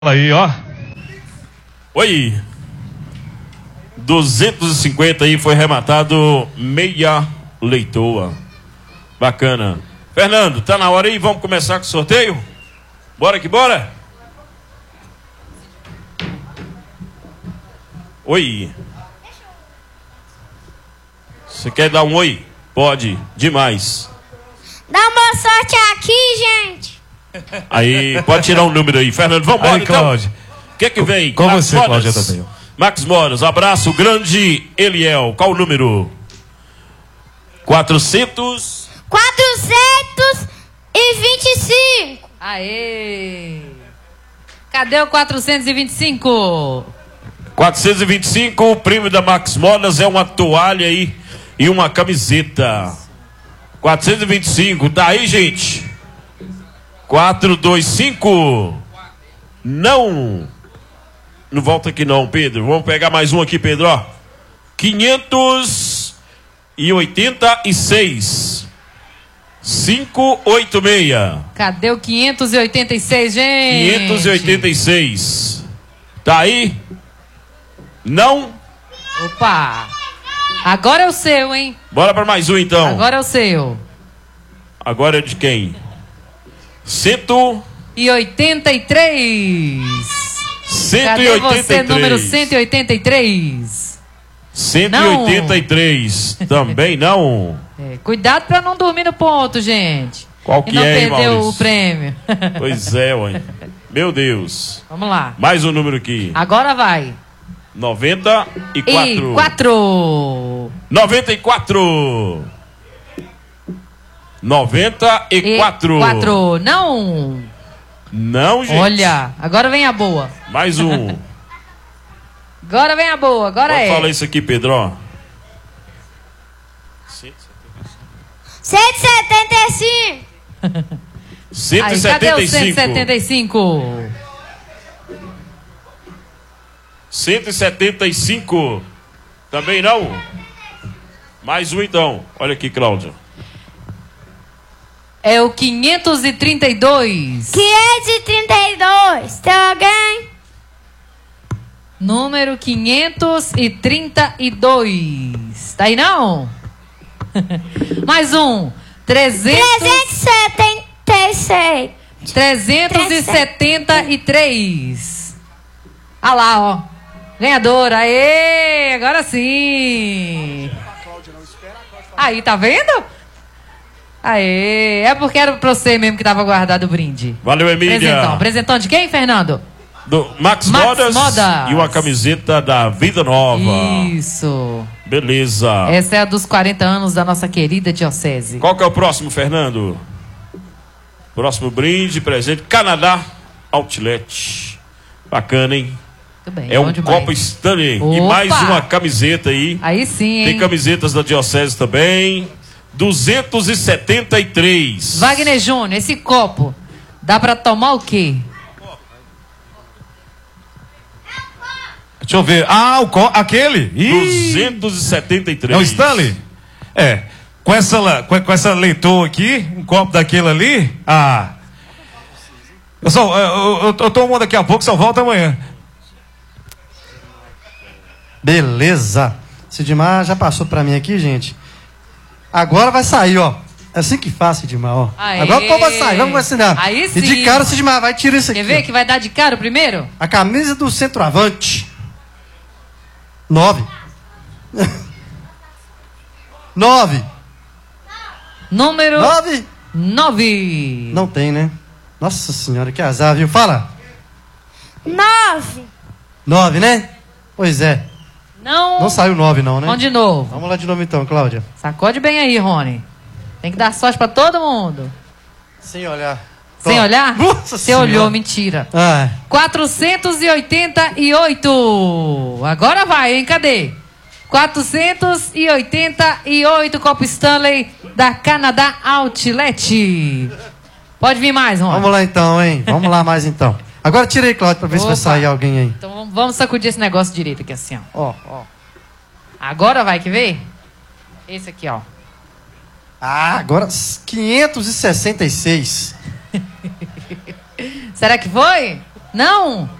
Aí, ó. Oi. 250 aí, foi arrematado meia leitoa. Bacana. Fernando, tá na hora aí? Vamos começar com o sorteio? Bora que bora? Oi. Você quer dar um oi? Pode, demais. Dá uma sorte aqui, gente. Aí, pode tirar um número aí. Fernando, vamos embora então. Cláudio. O que é que vem? Com Max você, Modas. Cláudio, também. Max Modas, abraço grande, Eliel. Qual o número? 400. 425. Aê! Cadê o 425? 425, o prêmio da Max Modas é uma toalha aí e uma camiseta. 425, tá aí, gente? 425. Não volta aqui não, Pedro. Vamos pegar mais um aqui, Pedro, ó. 586. 586. Cadê o 586, gente? 586. Tá aí? Não? Opa! Agora é o seu, hein? Bora para mais um então. Agora é o seu. Agora é de quem? 183. 183. Cadê você, número 183? 183. Também não. Cuidado pra não dormir no ponto, gente. Qual E que não é, perdeu Maurício? o prêmio. Pois é, ué. Meu Deus. Vamos lá. Mais um número aqui. Agora vai. 94. 4. 94. 94. 4. Não. Não, gente. Olha, agora vem a boa. Mais um. Agora vem a boa, agora Pode é. falar isso aqui, Pedro, ó. 175. Aí, cadê o 175. 175? 175. Também não? Mais um então. Olha aqui, Cláudia. É o 532. 532. Tem alguém? Número 532. Tá aí não? Mais um. 376. 373. Ah lá, ó. Ganhadora. Aê! Agora sim. Aí, tá vendo? Aê! É porque era pra você mesmo que tava guardado o brinde. Valeu, Emília. Presentão. Presentão de quem, Fernando? Do Max Modas e uma camiseta da Vida Nova. Isso. Beleza. Essa é a dos 40 anos da nossa querida diocese. Qual que é o próximo, Fernando? Próximo brinde, presente, Canadá Outlet. Bacana, hein? Muito bem. É um bom demais. copo Stanley e Opa! mais uma camiseta aí. Aí sim, hein? Tem camisetas da diocese também. 273. Wagner Júnior, esse copo dá pra tomar o quê? Deixa eu ver. Ah, aquele. Ih, 273. é o Stanley? É. Com essa leitor aqui, um copo daquele ali. Ah. Eu tomo daqui a pouco, só volta amanhã. Beleza. Sidmar já passou pra mim aqui, gente. Agora vai sair, ó. É assim que faz, Sidmar, ó. Aê. Agora o povo vai sair, vamos vacinar. Aí sim. E de cara o Sidmar vai tirar isso aqui. Quer ver ó. que vai dar de cara o primeiro? A camisa do centroavante. 9. 9. Número 9. 9. Não tem, né? Nossa senhora, que azar, viu? Fala. 9. 9, né? Pois é. Não. Não saiu 9 não, né? Vamos de novo. Vamos lá de novo então, Cláudia. Sacode bem aí, Rony. Tem que dar sorte pra todo mundo. Sem olhar. Sem Ó. olhar? Nossa Você senhora. olhou, mentira. Ah, 488. Agora vai, hein? Cadê? 488 copo Stanley da Canadá Outlet. Pode vir mais, Rony. vamos lá então, hein? Vamos lá mais então. Agora tira aí, Cláudio, pra ver se vai Opa. sair alguém aí. Então vamos sacudir esse negócio direito aqui assim, ó. Ó, ó. Agora vai, quer ver? Esse aqui, ó. Ah, agora 566. Será que foi? Não?